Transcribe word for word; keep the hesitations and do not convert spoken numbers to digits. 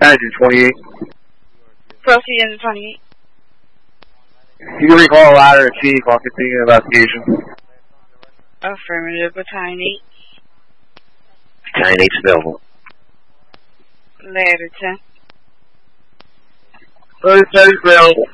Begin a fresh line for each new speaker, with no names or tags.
Engine twenty-eight.
Proceed engine twenty-eight.
You can recall a ladder at T while continuing investigation.
Affirmative, battalion eight.
Battalion eight's available.
Ladder ten.
Ladder ten is available.